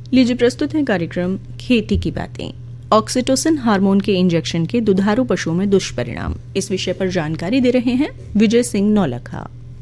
लीजिए प्रस्तुत है कार्यक्रम खेती की बातें। ऑक्सीटोसिन हार्मोन के इंजेक्शन के दुधारू पशुओं में दुष्परिणाम, इस विषय पर जानकारी दे रहे हैं विजय सिंह नौलखा।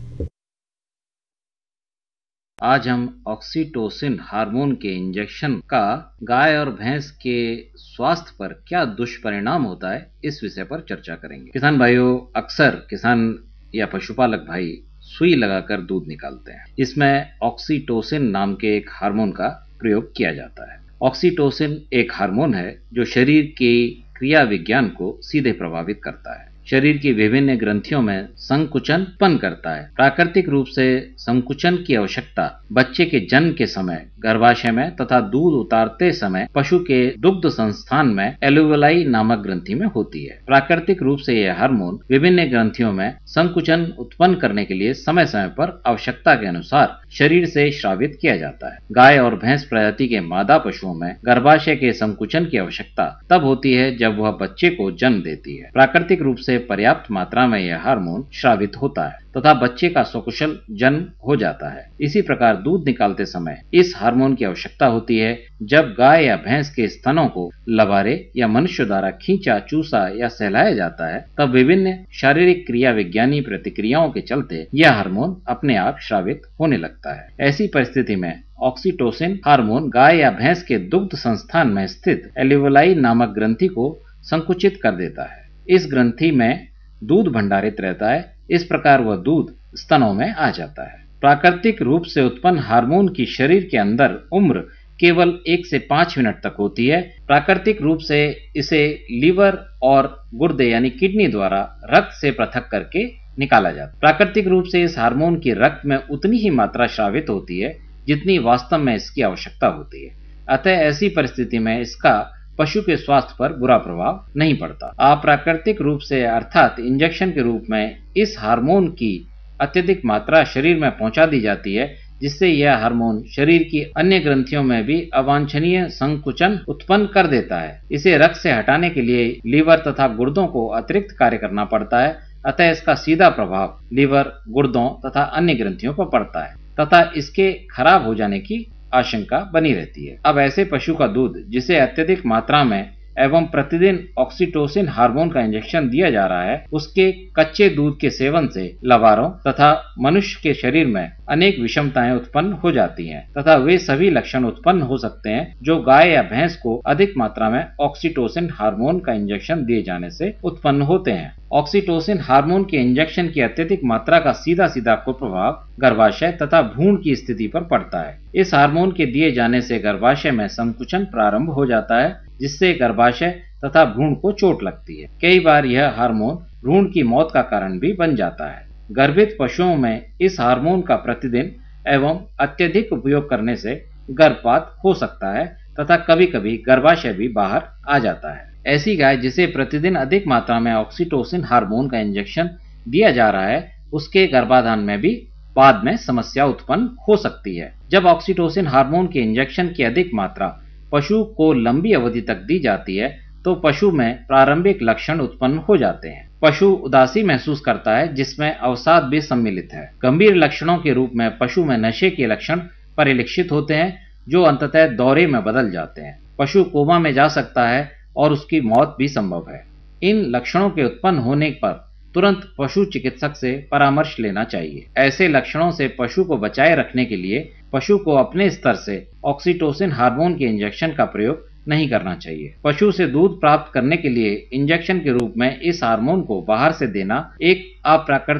आज हम ऑक्सीटोसिन हार्मोन के इंजेक्शन का गाय और भैंस के स्वास्थ्य पर क्या दुष्परिणाम होता है, इस विषय पर चर्चा करेंगे। किसान भाइयों, अक्सर किसान या पशुपालक भाई सुई लगाकर दूध निकालते हैं। इसमें ऑक्सीटोसिन नाम के एक हार्मोन का प्रयोग किया जाता है। ऑक्सीटोसिन एक हार्मोन है जो शरीर की क्रिया विज्ञान को सीधे प्रभावित करता है। शरीर की विभिन्न ग्रंथियों में संकुचन उत्पन्न करता है। प्राकृतिक रूप से संकुचन की आवश्यकता बच्चे के जन्म के समय गर्भाशय में तथा दूध उतारते समय पशु के दुग्ध संस्थान में एल्यूवलाई नामक ग्रंथि में होती है। प्राकृतिक रूप से यह हार्मोन विभिन्न ग्रंथियों में संकुचन उत्पन्न करने के लिए समय समय पर आवश्यकता के अनुसार शरीर से स्रावित किया जाता है। गाय और भैंस प्रजाति के मादा पशुओं में गर्भाशय के संकुचन की आवश्यकता तब होती है जब वह बच्चे को जन्म देती है। प्राकृतिक रूप से पर्याप्त मात्रा में यह हार्मोन स्रावित होता है तथा बच्चे का सकुशल जन्म हो जाता है। इसी प्रकार दूध निकालते समय इस हार्मोन की आवश्यकता होती है। जब गाय या भैंस के स्तनों को लबारे या मनुष्य द्वारा खींचा, चूसा या सहलाया जाता है, तब विभिन्न शारीरिक क्रिया विज्ञानी प्रतिक्रियाओं के चलते यह हार्मोन अपने आप स्रावित होने लगता है। ऐसी परिस्थिति में ऑक्सीटोसिन हार्मोन गाय या भैंस के दुग्ध संस्थान में स्थित एल्यूवलाई नामक ग्रंथि को संकुचित कर देता है। इस ग्रंथि में दूध भंडारित रहता है। इस प्रकार वह दूध स्तनों में आ जाता है। प्राकृतिक रूप से उत्पन्न हार्मोन की शरीर के अंदर उम्र केवल 1 से 5 मिनट तक होती है। प्राकृतिक रूप से इसे लीवर और गुर्दे यानी किडनी द्वारा रक्त से पृथक करके निकाला जाता है। प्राकृतिक रूप से इस हार्मोन की रक्त में उतनी ही मात्रा स्रावित होती है जितनी वास्तव में इसकी आवश्यकता होती है। अतः ऐसी परिस्थिति में इसका पशु के स्वास्थ्य पर बुरा प्रभाव नहीं पड़ता। अप्राकृतिक रूप से अर्थात इंजेक्शन के रूप में इस हार्मोन की अत्यधिक मात्रा शरीर में पहुंचा दी जाती है, जिससे यह हार्मोन शरीर की अन्य ग्रंथियों में भी अवांछनीय संकुचन उत्पन्न कर देता है। इसे रक्त से हटाने के लिए लीवर तथा गुर्दों को अतिरिक्त कार्य करना पड़ता है। अतः इसका सीधा प्रभाव लीवर, गुर्दों तथा अन्य ग्रंथियों पर पड़ता है तथा इसके खराब हो जाने की आशंका बनी रहती है। अब ऐसे पशु का दूध जिसे अत्यधिक मात्रा में एवं प्रतिदिन ऑक्सीटोसिन हार्मोन का इंजेक्शन दिया जा रहा है, उसके कच्चे दूध के सेवन से लबारों तथा मनुष्य के शरीर में अनेक विषमताएं उत्पन्न हो जाती हैं तथा वे सभी लक्षण उत्पन्न हो सकते हैं जो गाय या भैंस को अधिक मात्रा में ऑक्सीटोसिन हार्मोन का इंजेक्शन दिए जाने से उत्पन्न होते हैं। ऑक्सीटोसिन हार्मोन के इंजेक्शन की अत्यधिक मात्रा का सीधा सीधा कुप्रभाव गर्भाशय तथा भ्रूण की स्थिति पर पड़ता है। इस हार्मोन के दिए जाने से गर्भाशय में संकुचन प्रारंभ हो जाता है, जिससे गर्भाशय तथा भ्रूण को चोट लगती है। कई बार यह हार्मोन भ्रूण की मौत का कारण भी बन जाता है। गर्भित पशुओं में इस हार्मोन का प्रतिदिन एवं अत्यधिक उपयोग करने से गर्भपात हो सकता है तथा कभी कभी गर्भाशय भी बाहर आ जाता है। ऐसी गाय जिसे प्रतिदिन अधिक मात्रा में ऑक्सीटोसिन हार्मोन का इंजेक्शन दिया जा रहा है, उसके गर्भाधान में भी बाद में समस्या उत्पन्न हो सकती है। जब ऑक्सीटोसिन हार्मोन के इंजेक्शन की अधिक मात्रा पशु को लंबी अवधि तक दी जाती है तो पशु में प्रारंभिक लक्षण उत्पन्न हो जाते हैं। पशु उदासी महसूस करता है, जिसमें अवसाद भी सम्मिलित है। गंभीर लक्षणों के रूप में पशु में नशे के लक्षण परिलक्षित होते हैं, जो अंततः दौरे में बदल जाते हैं। पशु कोमा में जा सकता है और उसकी मौत भी संभव है। इन लक्षणों के उत्पन्न होने पर तुरंत पशु चिकित्सक से परामर्श लेना चाहिए। ऐसे लक्षणों से पशु को बचाए रखने के लिए पशु को अपने स्तर से ऑक्सीटोसिन हार्मोन के इंजेक्शन का प्रयोग नहीं करना चाहिए। पशु से दूध प्राप्त करने के लिए इंजेक्शन के रूप में इस हार्मोन को बाहर से देना एक अप्राकृतिक